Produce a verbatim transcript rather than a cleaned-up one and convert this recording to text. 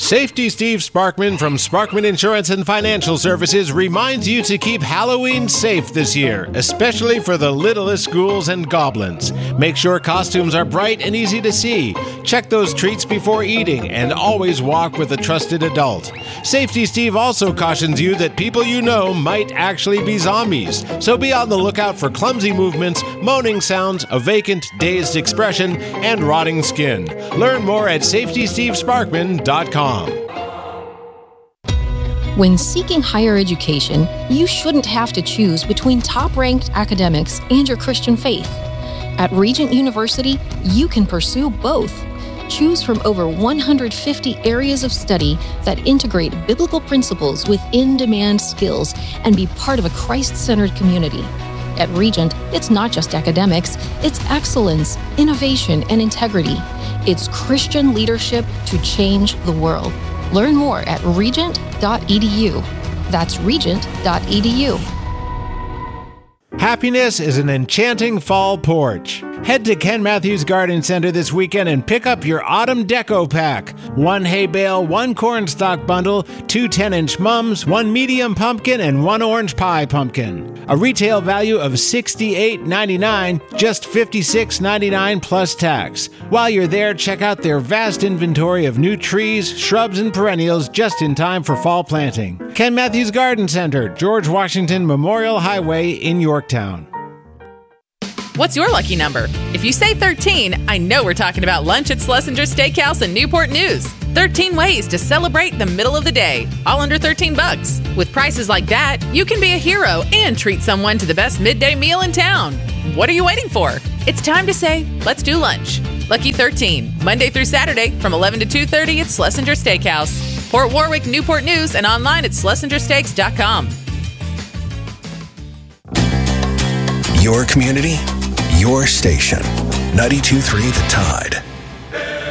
Safety Steve Sparkman from Sparkman Insurance and Financial Services reminds you to keep Halloween safe this year, especially for the littlest ghouls and goblins. Make sure costumes are bright and easy to see. Check those treats before eating and always walk with a trusted adult. Safety Steve also cautions you that people you know might actually be zombies, so be on the lookout for clumsy movements, moaning sounds, a vacant, dazed expression, and rotting skin. Learn more at safety steve sparkman dot com. When seeking higher education, you shouldn't have to choose between top-ranked academics and your Christian faith. At Regent University, you can pursue both. Choose from over one hundred fifty areas of study that integrate biblical principles with in-demand skills and be part of a Christ-centered community. At Regent, it's not just academics, it's excellence, innovation, and integrity. It's Christian leadership to change the world. Learn more at regent dot e d u. That's regent dot e d u. Happiness is an enchanting fall porch. Head to Ken Matthews Garden Center this weekend and pick up your autumn deco pack. One hay bale, one cornstalk bundle, two ten-inch mums, one medium pumpkin, and one orange pie pumpkin. A retail value of sixty-eight ninety-nine, just fifty-six ninety-nine plus tax. While you're there, check out their vast inventory of new trees, shrubs, and perennials just in time for fall planting. Ken Matthews Garden Center, George Washington Memorial Highway in Yorktown. What's your lucky number? If you say thirteen, I know we're talking about lunch at Schlesinger Steakhouse in Newport News. thirteen ways to celebrate the middle of the day, all under thirteen bucks. With prices like that, you can be a hero and treat someone to the best midday meal in town. What are you waiting for? It's time to say, let's do lunch. Lucky thirteen, Monday through Saturday from eleven to two thirty at Schlesinger Steakhouse. Port Warwick, Newport News, and online at schlesinger steaks dot com. Your community, your station. ninety-two point three The Tide.